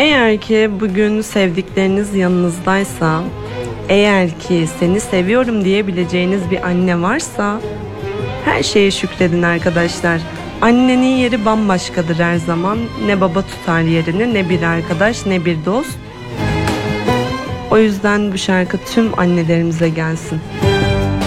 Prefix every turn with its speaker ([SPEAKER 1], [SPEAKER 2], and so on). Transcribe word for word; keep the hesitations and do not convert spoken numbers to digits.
[SPEAKER 1] Eğer ki bugün sevdikleriniz yanınızdaysa, eğer ki seni seviyorum diyebileceğiniz bir anne varsa her şeye şükredin arkadaşlar. Annenin yeri bambaşkadır her zaman. Ne baba tutar yerini, ne bir arkadaş, ne bir dost. O yüzden bu şarkı tüm annelerimize gelsin.